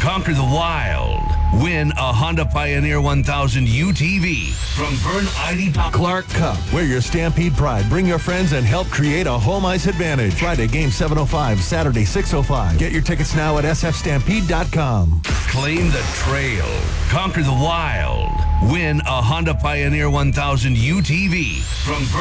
Conquer the wild. Win a Honda Pioneer 1000 UTV from Vern Ivy Clark Cup. Wear your Stampede pride. Bring your friends and help create a home ice advantage. Friday, game 7:05. Saturday, 6:05. Get your tickets now at sfstampede.com. Claim the trail. Conquer the wild. Win a Honda Pioneer 1000 UTV from